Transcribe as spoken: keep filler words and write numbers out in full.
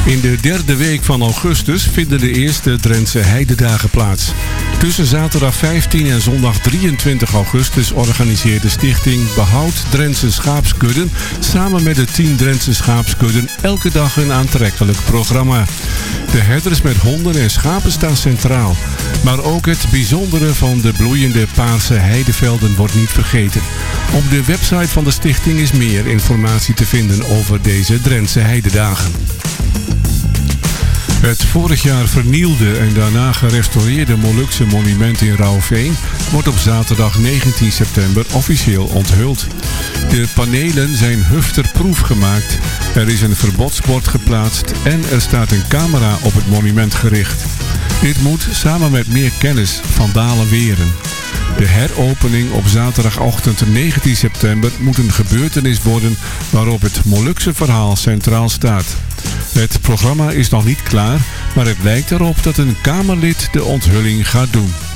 In de derde week van augustus vinden de eerste Drentse heidedagen plaats. Tussen zaterdag vijftien en zondag drieëntwintig augustus organiseert de stichting Behoud Drentse Schaapskudden samen met de tien Drentse schaapskudden elke dag een aantrekkelijk programma. De herders met honden en schapen staan centraal. Maar ook het bijzondere van de bloeiende paarse heidevelden wordt niet vergeten. Op de website van de stichting is meer informatie te vinden over deze Drentse heidedagen. Het vorig jaar vernielde en daarna gerestaureerde Molukse monument in Rauwveen wordt op zaterdag negentien september officieel onthuld. De panelen zijn hufterproef gemaakt, er is een verbodsbord geplaatst en er staat een camera op het monument gericht. Dit moet samen met meer kennis vandalen weren. De heropening op zaterdagochtend negentien september moet een gebeurtenis worden waarop het Molukse verhaal centraal staat. Het programma is nog niet klaar, maar het lijkt erop dat een Kamerlid de onthulling gaat doen.